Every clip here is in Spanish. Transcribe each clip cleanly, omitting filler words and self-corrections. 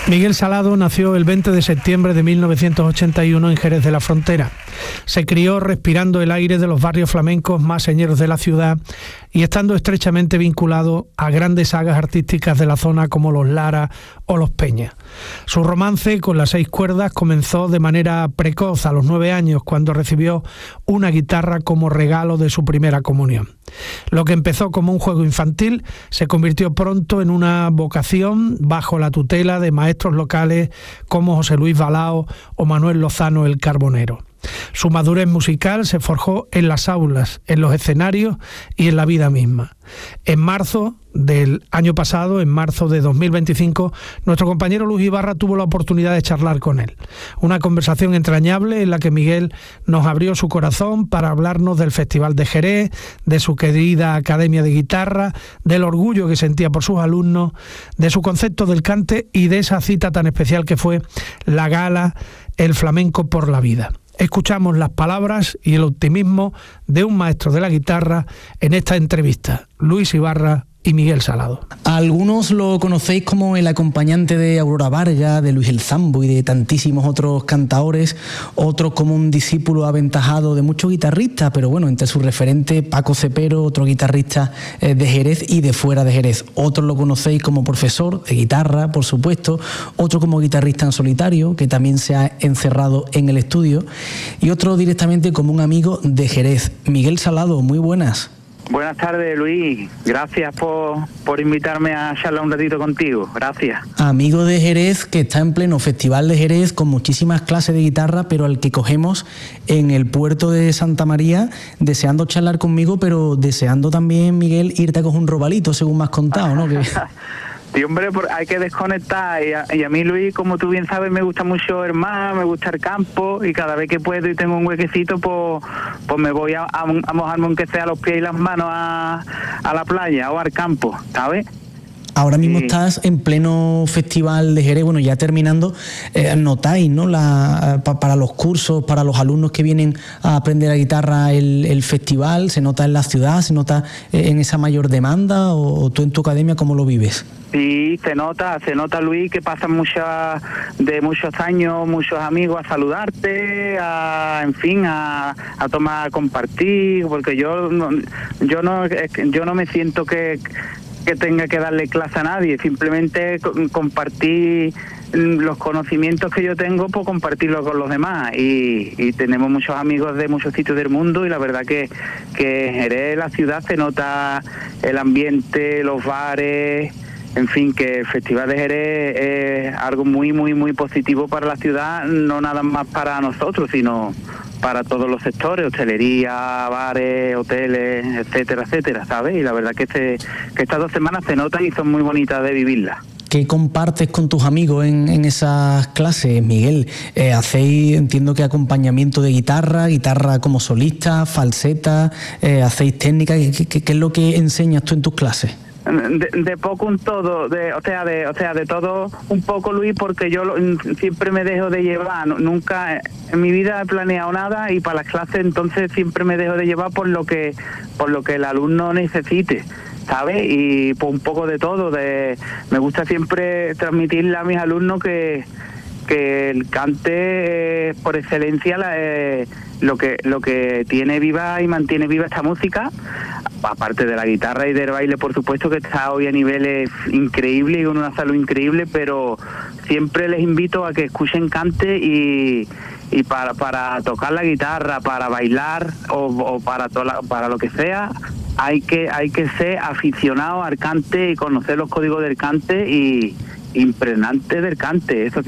Miguel Salado nació el 20 de septiembre de 1981 en Jerez de la Frontera. Se crió respirando el aire de los barrios flamencos más señeros de la ciudad y estando estrechamente vinculado a grandes sagas artísticas de la zona como los Lara o los Peña. Su romance con las 6 cuerdas comenzó de manera precoz a los 9 años, cuando recibió una guitarra como regalo de su primera comunión. Lo que empezó como un juego infantil se convirtió pronto en una vocación bajo la tutela de maestros locales como José Luis Balao o Manuel Lozano el Carbonero. Su madurez musical se forjó en las aulas, en los escenarios y en la vida misma. En marzo del año pasado, en marzo de 2025, nuestro compañero Luis Ibarra tuvo la oportunidad de charlar con él. Una conversación entrañable en la que Miguel nos abrió su corazón para hablarnos del Festival de Jerez, de su querida Academia de Guitarra, del orgullo que sentía por sus alumnos, de su concepto del cante y de esa cita tan especial que fue la gala El Flamenco por la Vida. Escuchamos las palabras y el optimismo de un maestro de la guitarra en esta entrevista, Luis Ibarra y Miguel Salado. Algunos lo conocéis como el acompañante de Aurora Vargas, de Luis el Zambo y de tantísimos otros cantaores, otros como un discípulo aventajado de muchos guitarristas, pero bueno, entre sus referentes Paco Cepero, otro guitarrista de Jerez y de fuera de Jerez. Otros lo conocéis como profesor de guitarra, por supuesto, otro como guitarrista en solitario, que también se ha encerrado en el estudio, y otro directamente como un amigo de Jerez. Miguel Salado, muy buenas. Buenas tardes, Luis. Gracias por invitarme a charlar un ratito contigo. Gracias. Amigo de Jerez, que está en pleno Festival de Jerez con muchísimas clases de guitarra, pero al que cogemos en el puerto de Santa María, deseando charlar conmigo, pero deseando también, Miguel, irte a coger un robalito, según me has contado, ¿no? Sí, hombre, hay que desconectar y a mí, Luis, como tú bien sabes, me gusta mucho el mar, me gusta el campo y cada vez que puedo y tengo un huequecito, pues me voy a mojarme aunque sea los pies y las manos a la playa o al campo, ¿sabes? Ahora mismo estás en pleno Festival de Jerez, bueno, ya terminando, notáis, ¿no? Para los cursos, para los alumnos que vienen a aprender la guitarra, el festival, ¿se nota en la ciudad, se nota en esa mayor demanda o tú en tu academia cómo lo vives? Sí, se nota, Luis, que pasan muchos años, muchos amigos a saludarte, a tomar, a compartir, porque yo no me siento que tenga que darle clase a nadie, simplemente compartir los conocimientos que yo tengo, pues compartirlos con los demás y tenemos muchos amigos de muchos sitios del mundo y la verdad que en Jerez, la ciudad, se nota el ambiente, los bares, en fin, que el Festival de Jerez es algo muy, muy, muy positivo para la ciudad, no nada más para nosotros, sino para todos los sectores, hostelería, bares, hoteles, etcétera, etcétera, ¿sabes? Y la verdad que estas 2 semanas se notan y son muy bonitas de vivirlas. ¿Qué compartes con tus amigos en esas clases, Miguel? ¿Hacéis, entiendo que acompañamiento de guitarra como solista, falseta, hacéis técnica? ¿Qué es lo que enseñas tú en tus clases? De poco un todo, de todo un poco, Luis, porque yo siempre me dejo de llevar, nunca en mi vida he planeado nada y para las clases entonces siempre me dejo de llevar por lo que el alumno necesite, ¿sabes? Y por un poco de todo, me gusta siempre transmitirle a mis alumnos que el cante por excelencia lo que tiene viva y mantiene viva esta música, aparte de la guitarra y del baile, por supuesto, que está hoy a niveles increíbles y con una salud increíble, pero siempre les invito a que escuchen cante y para tocar la guitarra, para bailar o para lo que sea, hay que ser aficionado al cante y conocer los códigos del cante y impregnante del cante. Eso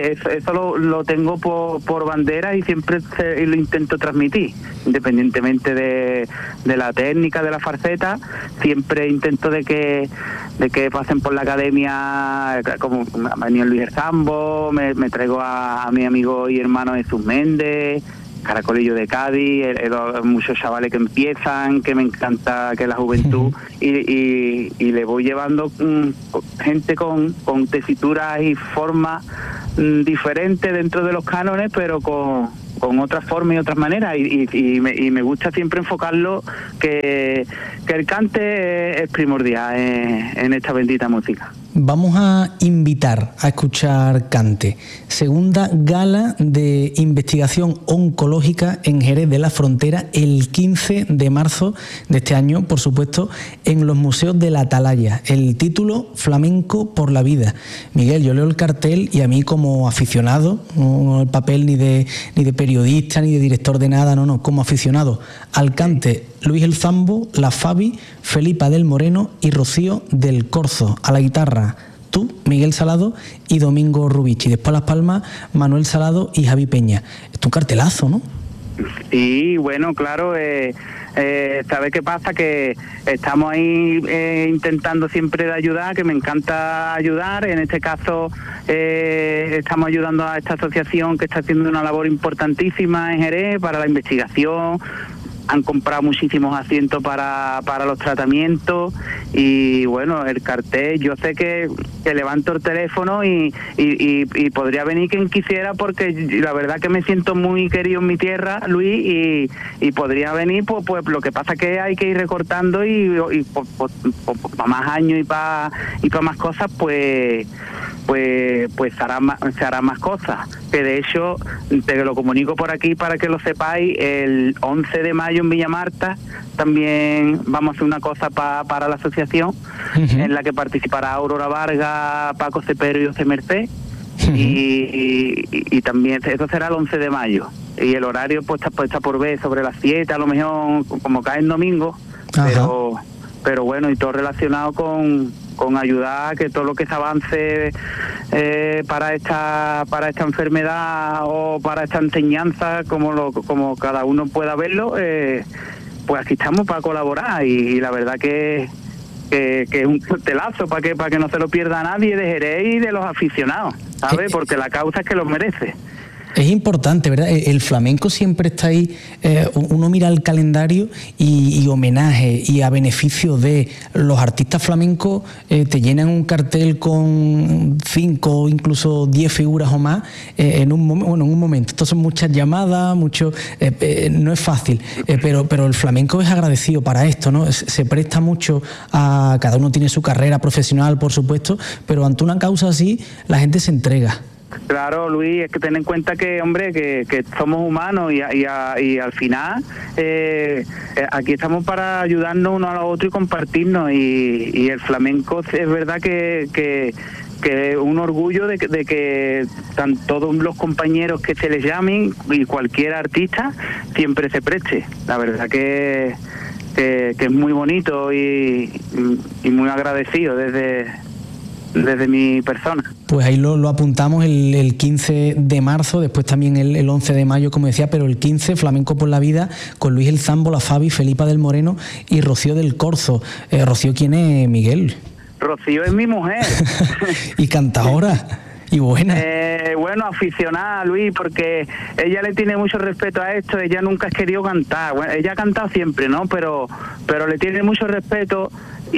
lo tengo por bandera y siempre lo intento transmitir, independientemente de la técnica de la falseta. Siempre intento de que pasen por la academia, como ha venido Luis el Zambo, me traigo a mi amigo y hermano Jesús Méndez, Caracolillo de Cádiz, muchos chavales que empiezan, que me encanta que la juventud, y le voy llevando gente con tesituras y formas diferentes dentro de los cánones, pero con otras formas y otras maneras, y me gusta siempre enfocarlo que el cante es primordial en esta bendita música. Vamos a invitar a escuchar Cante, segunda gala de investigación oncológica en Jerez de la Frontera, el 15 de marzo de este año, por supuesto, en los museos de la Atalaya. El título, Flamenco por la vida. Miguel, yo leo el cartel y a mí como aficionado, no el papel ni de periodista ni de director de nada, no, como aficionado al cante, Luis el Zambo, la Fabi, Felipa del Moreno y Rocío del Corzo. A la guitarra, tú, Miguel Salado y Domingo Rubici. Después a las palmas, Manuel Salado y Javi Peña. Es un cartelazo, ¿no? Sí, bueno, claro. ¿Sabes qué pasa? Que estamos ahí intentando siempre de ayudar, que me encanta ayudar. En este caso estamos ayudando a esta asociación que está haciendo una labor importantísima en Jerez para la investigación. Han comprado muchísimos asientos para los tratamientos y bueno, el cartel, yo sé que levanto el teléfono y podría venir quien quisiera, porque la verdad que me siento muy querido en mi tierra, Luis, y podría venir, pues lo que pasa que hay que ir recortando y para más años y para más cosas, pues se harán más cosas. Que de hecho, te lo comunico por aquí para que lo sepáis, el 11 de mayo en Villamarta también vamos a hacer una cosa para la asociación, en la que participará Aurora Vargas, Paco Cepero y José Merced, y también eso será el 11 de mayo. Y el horario pues está por ver, sobre las 7, a lo mejor, como cae en domingo, pero bueno, y todo relacionado con ayudar a que todo lo que se avance para esta enfermedad o para esta enseñanza, como cada uno pueda verlo, pues aquí estamos para colaborar, y la verdad que es un cartelazo para que no se lo pierda nadie de Jerez y de los aficionados, ¿sabes? Porque la causa es que los merece. Es importante, ¿verdad? El flamenco siempre está ahí, uno mira el calendario y homenaje y a beneficio de los artistas flamencos, te llenan un cartel con 5 o incluso 10 figuras o más en un momento. Esto son muchas llamadas, no es fácil, pero el flamenco es agradecido para esto, ¿no? Se presta mucho a... Cada uno tiene su carrera profesional, por supuesto, pero ante una causa así, la gente se entrega. Claro, Luis, es que ten en cuenta que, hombre, que somos humanos y al final aquí estamos para ayudarnos uno a los otros y compartirnos, y el flamenco es verdad que un orgullo de que todos los compañeros que se les llamen y cualquier artista siempre se preste. La verdad que es muy bonito y muy agradecido desde mi persona. Pues ahí lo apuntamos el 15 de marzo, después también el 11 de mayo, como decía, pero el 15, Flamenco por la vida, con Luis el Zambo, la Fabi, Felipa del Moreno y Rocío del Corzo. Rocío, ¿quién es, Miguel? Rocío es mi mujer. Y cantadora. Y buena. Bueno, aficionada, Luis, porque ella le tiene mucho respeto a esto. Ella nunca ha querido cantar. Bueno, ella ha cantado siempre, ¿no? Pero le tiene mucho respeto.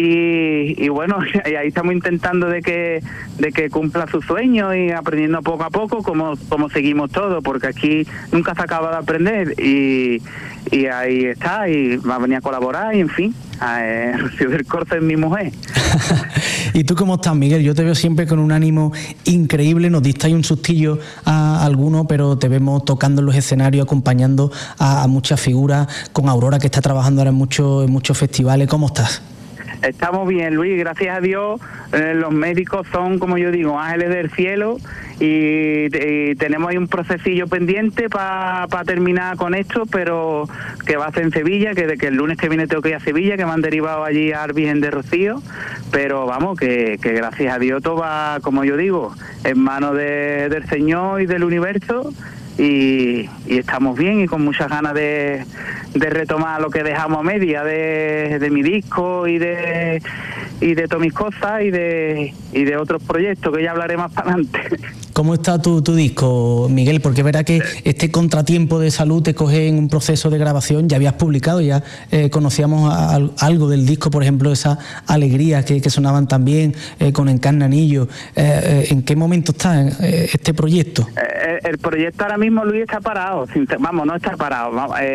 Y bueno, y ahí estamos intentando de que cumpla su sueño y aprendiendo poco a poco, como seguimos todos, porque aquí nunca se acaba de aprender, y ahí está, y va a venir a colaborar, y en fin, Rocío del Corzo es mi mujer. ¿Y tú cómo estás, Miguel? Yo te veo siempre con un ánimo increíble. Nos diste ahí un sustillo a alguno, pero te vemos tocando en los escenarios, acompañando a muchas figuras, con Aurora, que está trabajando ahora en muchos festivales. ¿Cómo estás? Estamos bien, Luis, gracias a Dios. Los médicos son, como yo digo, ángeles del cielo, y tenemos ahí un procesillo pendiente para terminar con esto, pero que va a ser en Sevilla, que el lunes que viene tengo que ir a Sevilla, que me han derivado allí a Virgen de Rocío, pero vamos, que gracias a Dios todo va, como yo digo, en manos del Señor y del universo. Y estamos bien y con muchas ganas de retomar lo que dejamos a media de mi disco y de todas mis cosas y de otros proyectos que ya hablaré más para adelante. ¿Cómo está tu disco, Miguel? Porque verá que este contratiempo de salud te coge en un proceso de grabación. Ya habías publicado, ya conocíamos algo del disco, por ejemplo, esa alegría que sonaban también con Encarnanillo. ¿En qué momento está este proyecto? el proyecto ahora mismo, Luis, está parado. No está parado.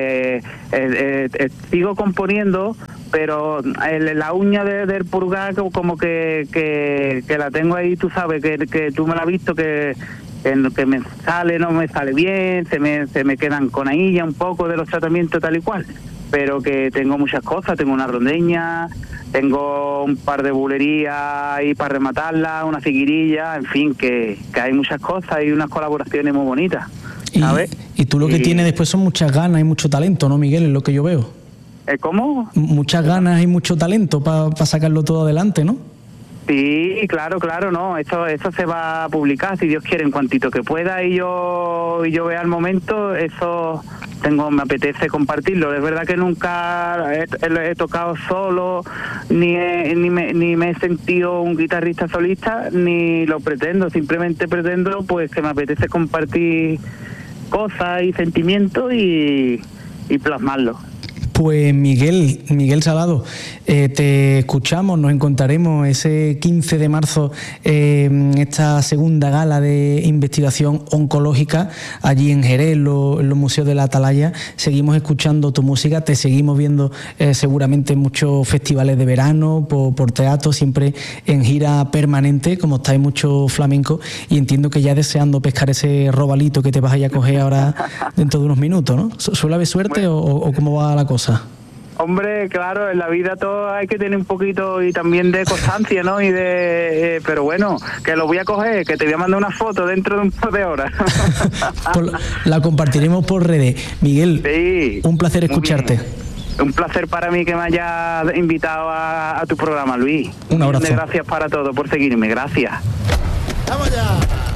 Sigo componiendo, pero la uña del purgar como que la tengo ahí, tú sabes, que tú me la has visto, que me sale, no me sale bien, se me quedan con ahí ya un poco de los tratamientos tal y cual, pero que tengo muchas cosas, tengo una rondeña, tengo un par de bulerías ahí para rematarla, una figuirilla, en fin, que hay muchas cosas y unas colaboraciones muy bonitas, ¿sabes? Y tú lo que tienes después son muchas ganas y mucho talento, ¿no, Miguel? Es lo que yo veo. ¿Cómo? Muchas ganas y mucho talento para sacarlo todo adelante, ¿no? Sí, claro, no, eso se va a publicar, si Dios quiere, en cuantito que pueda y yo vea el momento, eso me apetece compartirlo. Es verdad que nunca he tocado solo, ni me he sentido un guitarrista solista, ni lo pretendo, simplemente pretendo pues que me apetece compartir cosas y sentimientos y plasmarlo. Pues Miguel Salado, te escuchamos, nos encontraremos ese 15 de marzo en esta segunda gala de investigación oncológica allí en Jerez, en los museos de la Atalaya. Seguimos escuchando tu música, te seguimos viendo seguramente en muchos festivales de verano, por teatro, siempre en gira permanente, como estáis mucho flamenco, y entiendo que ya deseando pescar ese robalito que te vas a ir a coger ahora dentro de unos minutos, ¿no? ¿Suele haber suerte o cómo va la cosa? Hombre, claro, en la vida todo hay que tener un poquito y también de constancia, ¿no? Pero bueno, que lo voy a coger, que te voy a mandar una foto dentro de un par de horas. La compartiremos por redes. Miguel, sí, un placer escucharte. Un placer para mí que me hayas invitado a tu programa, Luis. Un abrazo. Gracias para todo, por seguirme, gracias. ¡Vamos ya!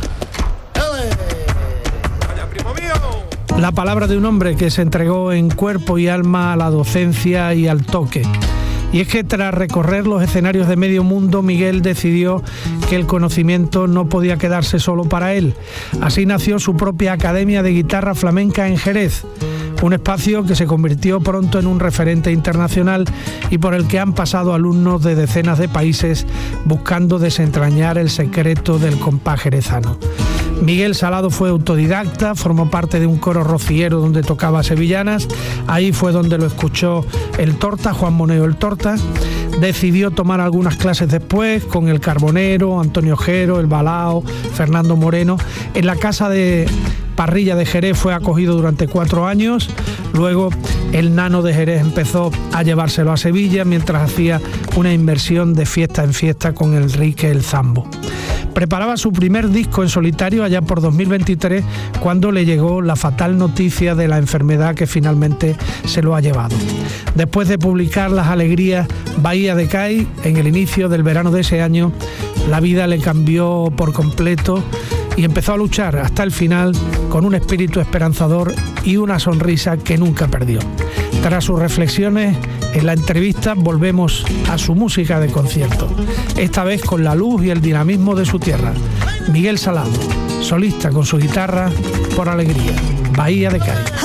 La palabra de un hombre que se entregó en cuerpo y alma a la docencia y al toque. Y es que tras recorrer los escenarios de medio mundo, Miguel decidió que el conocimiento no podía quedarse solo para él. Así nació su propia Academia de Guitarra Flamenca en Jerez, un espacio que se convirtió pronto en un referente internacional y por el que han pasado alumnos de decenas de países buscando desentrañar el secreto del compás jerezano. Miguel Salado fue autodidacta, formó parte de un coro rociero donde tocaba sevillanas. Ahí fue donde lo escuchó el Torta, Juan Moneo el Torta. Decidió tomar algunas clases después con el Carbonero, Antonio Jero, el Balao, Fernando Moreno. En la casa de Parrilla de Jerez fue acogido durante 4 años. Luego el Nano de Jerez empezó a llevárselo a Sevilla mientras hacía una inversión de fiesta en fiesta con el Rique el Zambo. Preparaba su primer disco en solitario allá por 2023 cuando le llegó la fatal noticia de la enfermedad que finalmente se lo ha llevado. Después de publicar Las Alegrías Bahía de Cádiz en el inicio del verano de ese año, la vida le cambió por completo y empezó a luchar hasta el final con un espíritu esperanzador y una sonrisa que nunca perdió. Tras sus reflexiones en la entrevista volvemos a su música de concierto, esta vez con la luz y el dinamismo de su tierra. Miguel Salado, solista con su guitarra, por Alegría, Bahía de Cádiz.